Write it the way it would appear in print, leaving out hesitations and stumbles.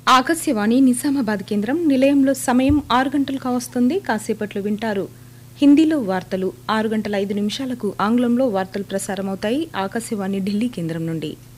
ఆకాశవాణి నిజామాబాద్ కేంద్రం నిలయంలో సమయం 6 గంటలు కావస్తుంది. కాసేపట్లో వింటారు హిందీలో వార్తలు. 6 గంటల 5 నిమిషాలకు ఆంగ్లంలో వార్తలు ప్రసారమవుతాయి. ఆకాశవాణి ఢిల్లీ కేంద్రం నుండి.